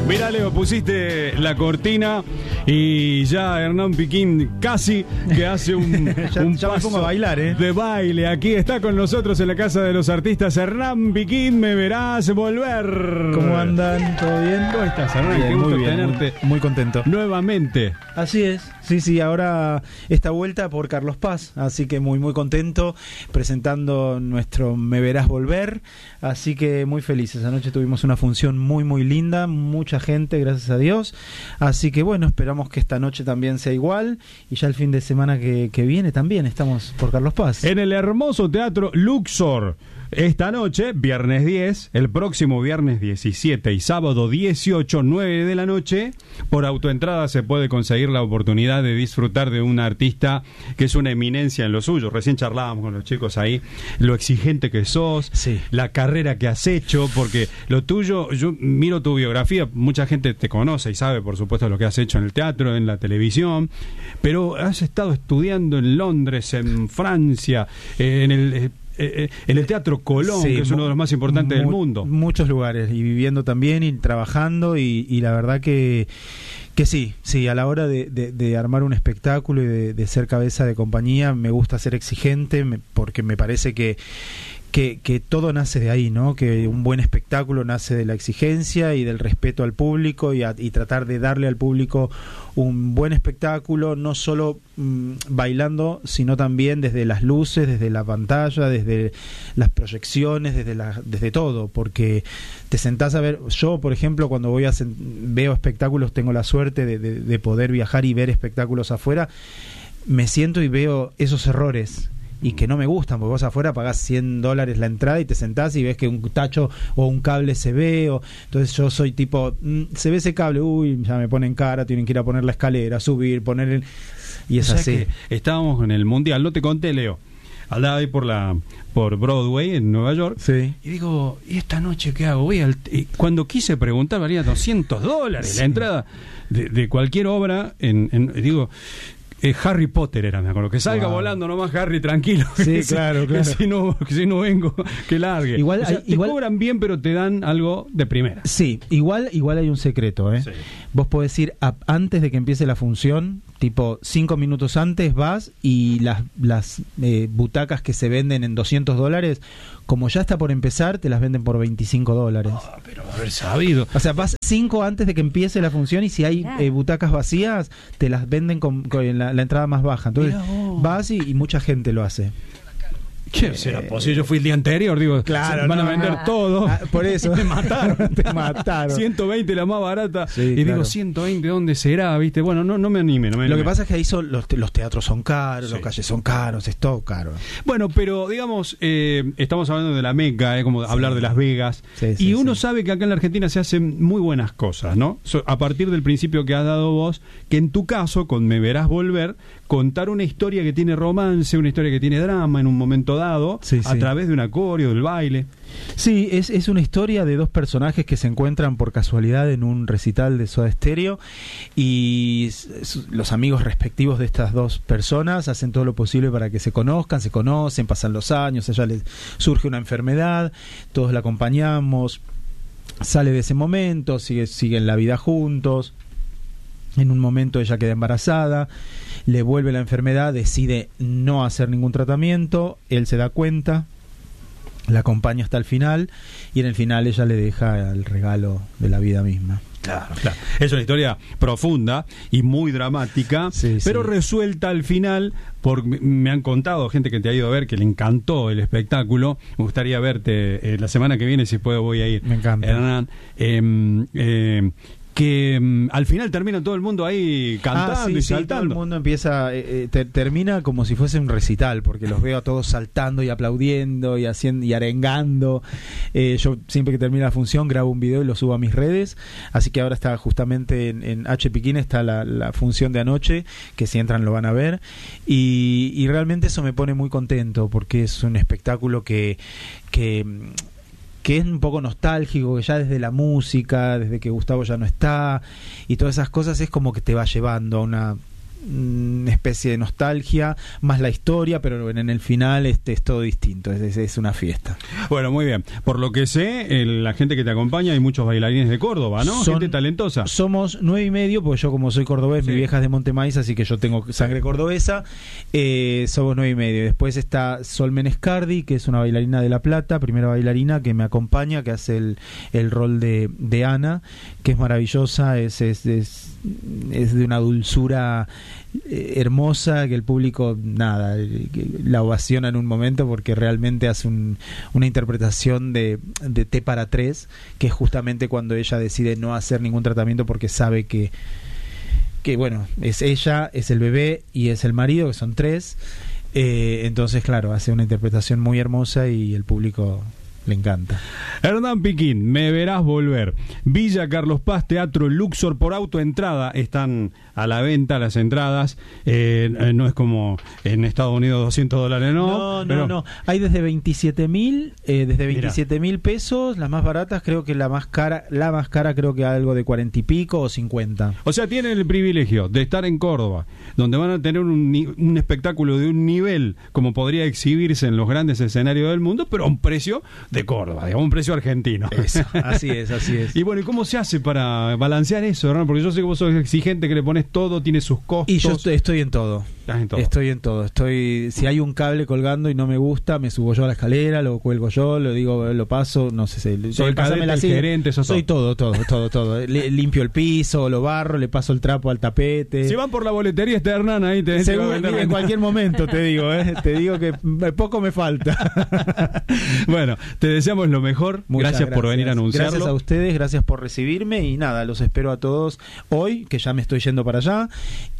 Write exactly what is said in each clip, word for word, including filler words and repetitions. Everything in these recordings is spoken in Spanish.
Mirá, Leo, pusiste la cortina y ya Hernán Piquín casi que hace un, ya, un ya paso me pongo a bailar, ¿eh? de baile. Aquí está con nosotros en la Casa de los Artistas Hernán Piquín. Me verás volver. ¿Cómo andan? ¿Todo bien? ¿Cómo estás, Hernán? Bien, Qué gusto muy bien, tenerte muy, muy contento. nuevamente. Así es, sí, sí, ahora esta vuelta por Carlos Paz, así que muy, muy contento presentando nuestro Me Verás Volver, así que muy felices. Anoche tuvimos una función muy, muy linda, mucha gente, gracias a Dios, así que bueno, esperamos que esta noche también sea igual y ya el fin de semana que, que viene también estamos por Carlos Paz. En el hermoso Teatro Luxor. Esta noche, viernes diez, el próximo viernes diecisiete y sábado dieciocho, nueve de la noche, por autoentrada se puede conseguir la oportunidad de disfrutar de un artista que es una eminencia en lo suyo. Recién charlábamos con los chicos ahí, lo exigente que sos, sí, la carrera que has hecho, porque lo tuyo, yo miro tu biografía, mucha gente te conoce y sabe, por supuesto, lo que has hecho en el teatro, en la televisión, pero has estado estudiando en Londres, en Francia, eh, en el... Eh, Eh, en el Teatro Colón, sí, que es uno de los más importantes mu- del mundo. Muchos lugares, y viviendo también y trabajando, y, y la verdad que, que sí, sí, a la hora de, de, de armar un espectáculo y de, de ser cabeza de compañía, me gusta ser exigente, me, porque me parece que Que, que todo nace de ahí, ¿no? Que un buen espectáculo nace de la exigencia y del respeto al público y, a, y tratar de darle al público un buen espectáculo, no solo mmm, bailando, sino también desde las luces, desde la pantalla, desde las proyecciones, desde, la, desde todo, porque te sentás a ver, yo por ejemplo cuando voy a veo espectáculos, tengo la suerte de, de, de poder viajar y ver espectáculos afuera, me siento y veo esos errores y que no me gustan, porque vos afuera pagás cien dólares la entrada y te sentás y ves que un tacho o un cable se ve, o entonces yo soy tipo, mmm, se ve ese cable, uy, ya me ponen cara, tienen que ir a poner la escalera, subir, poner el... y es o sea así. Que estábamos en el Mundial, no te conté, Leo, andaba ahí por la por Broadway en Nueva York, sí, y digo, ¿y esta noche qué hago? Voy al y cuando quise preguntar valía doscientos dólares sí, la entrada de, de cualquier obra, en, en digo... Eh, Harry Potter era, me acuerdo, que salga wow. volando nomás Harry, tranquilo. Sí, claro, claro. Que si no, que si no vengo, que largue. Igual, o sea, hay, te igual, cobran bien, pero te dan algo de primera. Sí, igual, igual hay un secreto, ¿eh? Sí. Vos podés ir a, antes de que empiece la función, tipo cinco minutos antes vas y las, las eh, butacas que se venden en doscientos dólares, como ya está por empezar, te las venden por veinticinco dólares. Oh, pero haber sabido. O sea, vas cinco antes de que empiece la función y si hay eh, butacas vacías, te las venden con, con la, la entrada más baja. Entonces vas y, y mucha gente lo hace. ¿Qué será posible? Yo fui el día anterior, digo, claro, van no, a vender no. todo. Ah, por eso te mataron, te mataron. ciento veinte la más barata. Sí, y claro. digo, ciento veinte, ¿dónde será? ¿Viste? Bueno, no, no me anime, no me anime. Lo que pasa es que ahí son, los, los teatros son caros, sí, los calles son caros, es todo caro. Bueno, pero digamos, eh, estamos hablando de la Meca, eh, como sí, hablar de Las Vegas. Sí, sí, y uno sí. sabe que acá en la Argentina se hacen muy buenas cosas, ¿no? So, a partir del principio que has dado vos, que en tu caso, con Me Verás Volver, contar una historia que tiene romance, una historia que tiene drama en un momento dado, sí, a sí. través de un acorio, del baile. Sí, es, es una historia de dos personajes que se encuentran por casualidad en un recital de Soda Stereo y los amigos respectivos de estas dos personas hacen todo lo posible para que se conozcan, se conocen, pasan los años, a ella les surge una enfermedad, todos la acompañamos, sale de ese momento, sigue, siguen la vida juntos. En un momento ella queda embarazada, le vuelve la enfermedad, decide no hacer ningún tratamiento, él se da cuenta, la acompaña hasta el final y en el final ella le deja el regalo de la vida misma. Claro, claro. Es una historia profunda y muy dramática, sí, pero sí. resuelta al final. Por, me han contado gente que te ha ido a ver que le encantó el espectáculo. Me gustaría verte eh, la semana que viene, si puedo voy a ir. Me encanta. Hernán, eh, eh, que um, al final termina todo el mundo ahí cantando ah, sí, y sí, saltando. Todo el mundo empieza, eh, ter, termina como si fuese un recital, porque los veo a todos saltando y aplaudiendo y haciendo y arengando. Eh, yo siempre que termina la función grabo un video y lo subo a mis redes, así que ahora está justamente en, en H. Piquín está la, la función de anoche, que si entran lo van a ver, y, y realmente eso me pone muy contento, porque es un espectáculo que... que que es un poco nostálgico, que ya desde la música, desde que Gustavo ya no está, y todas esas cosas es como que te va llevando a una una especie de nostalgia, más la historia, pero en el final este es todo distinto, es, es, es una fiesta. Bueno, muy bien. Por lo que sé, el, la gente que te acompaña, hay muchos bailarines de Córdoba, ¿no? Son, gente talentosa. Somos nueve y medio, porque yo como soy cordobés, sí. Mi vieja es de Montemais, así que yo tengo sangre cordobesa. Eh, somos nueve y medio. Después está Sol Menescardi, que es una bailarina de La Plata, primera bailarina que me acompaña, que hace el, el rol de, de Ana, que es maravillosa, es, es, es, es de una dulzura eh, hermosa, que el público, nada, que la ovaciona en un momento porque realmente hace un, una interpretación de, de T para tres, que es justamente cuando ella decide no hacer ningún tratamiento porque sabe que que bueno, es ella, es el bebé y es el marido, que son tres. Eh, entonces, claro, hace una interpretación muy hermosa y el público le encanta. Hernán Piquín, Me Verás Volver. Villa Carlos Paz, Teatro Luxor, por autoentrada. Están a la venta las entradas. Eh, no es como en Estados Unidos doscientos dólares, ¿no? No, no, pero... no. Hay desde veintisiete mil, eh, desde veintisiete mil pesos. Las más baratas, creo que la más cara, la más cara creo que algo de cuarenta y pico o cincuenta. O sea, tienen el privilegio de estar en Córdoba, donde van a tener un, un espectáculo de un nivel como podría exhibirse en los grandes escenarios del mundo, pero a un precio de Córdoba, digamos, un precio argentino. Eso, así es, así es. Y bueno, ¿y cómo se hace para balancear eso, Hernán? Porque yo sé que vos sos exigente, que le pones todo, tiene sus costos. Y yo estoy, estoy en todo. ¿Estás en todo? Estoy en todo. Estoy, si hay un cable colgando y no me gusta, me subo yo a la escalera, lo cuelgo yo, lo digo, lo paso, no sé, si soy el cadete, el gerente, eso soy todo, todo, todo, todo. Le, limpio el piso, lo barro, le paso el trapo al tapete. Si van por la boletería está Hernán ahí, te Seguro, en cualquier momento te digo, ¿eh? Te digo que poco me falta. Bueno, te deseamos lo mejor. Gracias, gracias por venir a anunciarlo. Gracias a ustedes, gracias por recibirme y nada, los espero a todos hoy, que ya me estoy yendo para allá,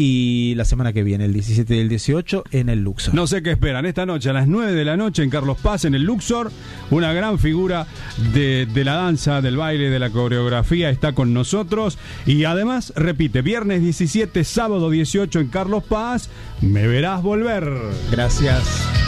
y la semana que viene, el diecisiete y el dieciocho, en el Luxor. No sé qué esperan. Esta noche a las nueve de la noche en Carlos Paz, en el Luxor, una gran figura de, de la danza, del baile, de la coreografía está con nosotros. Y además, repite, viernes diecisiete, sábado dieciocho en Carlos Paz, Me Verás Volver. Gracias.